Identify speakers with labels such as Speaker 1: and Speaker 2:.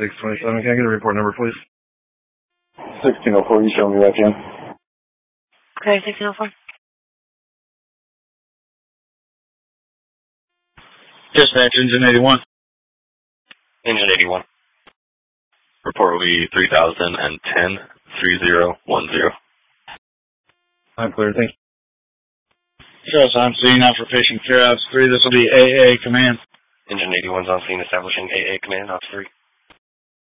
Speaker 1: 627. Can I get a report number, please?
Speaker 2: 1604, you show me that, Jim.
Speaker 3: Okay, 1604.
Speaker 4: Dispatch, Engine 81.
Speaker 5: Engine 81. Report will be 3010 3010.
Speaker 1: I'm clear, thank you.
Speaker 4: Shows on scene out for patient care, Ops 3. This will be AA command.
Speaker 5: Engine 81's on scene establishing AA command, Ops 3.